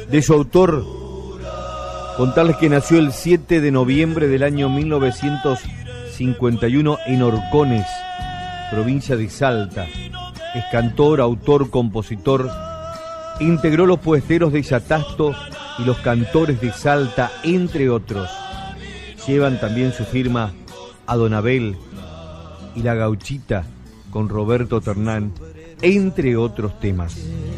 de su autor, contarles que nació el 7 de noviembre del año 1951 en Orcones, provincia de Salta. Es cantor, autor, compositor. Integró los Puesteros de Yatasto y los Cantores de Salta, entre otros. Llevan también su firma a Don Abel y La Gauchita con Roberto Ternán, entre otros temas.